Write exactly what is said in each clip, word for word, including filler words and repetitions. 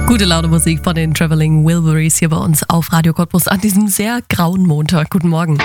Gute Laune Musik von den Traveling Wilburys hier bei uns auf Radio Cottbus an diesem sehr grauen Montag. Guten Morgen.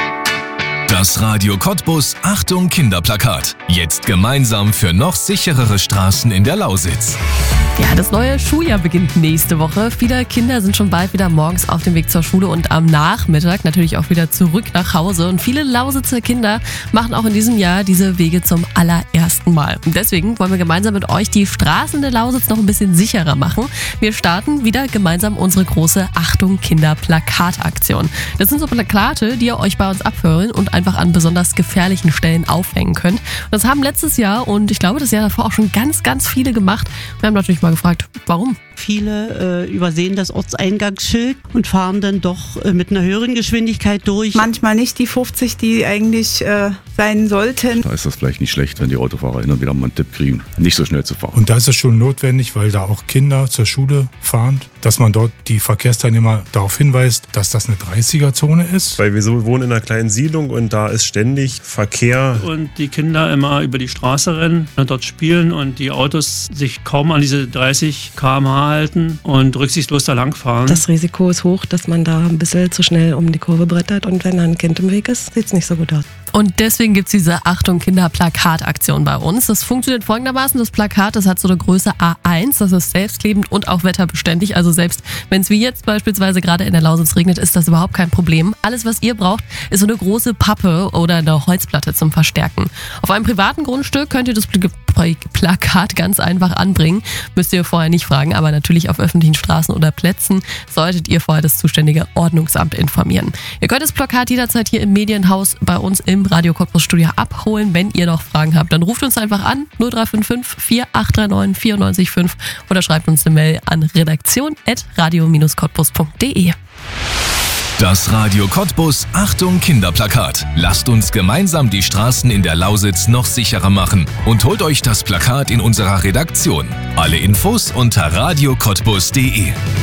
Das Radio Cottbus Achtung Kinderplakat. Jetzt gemeinsam für noch sicherere Straßen in der Lausitz. Ja, das neue Schuljahr beginnt nächste Woche. Viele Kinder sind schon bald wieder morgens auf dem Weg zur Schule und am Nachmittag natürlich auch wieder zurück nach Hause. Und viele Lausitzer Kinder machen auch in diesem Jahr diese Wege zum allerersten Mal. Und deswegen wollen wir gemeinsam mit euch die Straßen der Lausitz noch ein bisschen sicherer machen. Wir starten wieder gemeinsam unsere große Achtung Kinder Plakataktion. Das sind so Plakate, die ihr euch bei uns abhören und einfach an besonders gefährlichen Stellen aufhängen könnt. Und das haben letztes Jahr und ich glaube das Jahr davor auch schon ganz, ganz viele gemacht. Wir haben natürlich mal gefragt, warum? Viele äh, übersehen das Ortseingangsschild und fahren dann doch äh, mit einer höheren Geschwindigkeit durch. Manchmal nicht die fünfzig, die eigentlich äh, sein sollten. Da ist das vielleicht nicht schlecht, wenn die Autofahrer hin und wieder mal einen Tipp kriegen, nicht so schnell zu fahren. Und da ist es schon notwendig, weil da auch Kinder zur Schule fahren, dass man dort die Verkehrsteilnehmer darauf hinweist, dass das eine dreißiger-Zone ist. Weil wir so wohnen in einer kleinen Siedlung und da ist ständig Verkehr. Und die Kinder immer über die Straße rennen und dort spielen und die Autos sich kaum an diese dreißig Kilometer pro Stunde halten und rücksichtslos da langfahren. Das Risiko ist hoch, dass man da ein bisschen zu schnell um die Kurve brettert und wenn da ein Kind im Weg ist, sieht es nicht so gut aus. Und deswegen gibt es diese Achtung Kinder Plakataktion bei uns. Das funktioniert folgendermaßen. Das Plakat, das hat so eine Größe A eins, das ist selbstklebend und auch wetterbeständig. Also selbst wenn es wie jetzt beispielsweise gerade in der Lausitz regnet, ist das überhaupt kein Problem. Alles, was ihr braucht, ist so eine große Pappe oder eine Holzplatte zum Verstärken. Auf einem privaten Grundstück könnt ihr das Plakat ganz einfach anbringen. Müsst ihr vorher nicht fragen, aber natürlich auf öffentlichen Straßen oder Plätzen solltet ihr vorher das zuständige Ordnungsamt informieren. Ihr könnt das Plakat jederzeit hier im Medienhaus bei uns im Radio Cottbus Studio abholen. Wenn ihr noch Fragen habt, dann ruft uns einfach an null drei fünf fünf vier acht drei neun vier neun fünf oder schreibt uns eine Mail an redaktion at radio cottbus punkt de. Das Radio Cottbus Achtung Kinderplakat. Lasst uns gemeinsam die Straßen in der Lausitz noch sicherer machen und holt euch das Plakat in unserer Redaktion. Alle Infos unter radio cottbus punkt de.